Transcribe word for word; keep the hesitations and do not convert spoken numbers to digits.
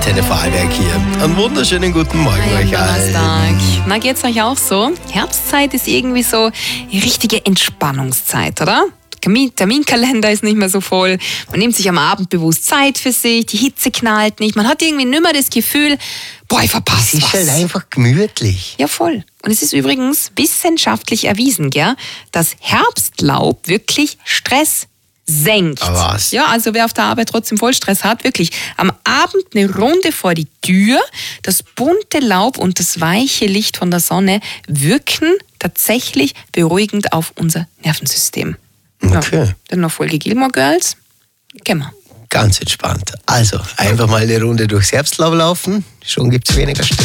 Antenne Vorarlberg hier. Einen wunderschönen guten Morgen Hi, euch allen. Donnerstag. Na, geht's euch auch so? Herbstzeit ist irgendwie so die richtige Entspannungszeit, oder? Der Terminkalender ist nicht mehr so voll. Man nimmt sich am Abend bewusst Zeit für sich. Die Hitze knallt nicht. Man hat irgendwie nicht mehr das Gefühl, boah, ich verpasse Es ist was. halt einfach gemütlich. Ja, voll. Und es ist übrigens wissenschaftlich erwiesen, gell, dass Herbstlaub wirklich Stress senkt. Aber was? Ja, also wer auf der Arbeit trotzdem Vollstress hat, wirklich am Abend eine Runde vor die Tür, das bunte Laub und das weiche Licht von der Sonne wirken tatsächlich beruhigend auf unser Nervensystem. Okay. Ja, dann noch Folge Gilmore Girls. Gehen wir. Ganz entspannt. Also, einfach mal eine Runde durchs Herbstlaub laufen. Schon gibt es weniger Stress.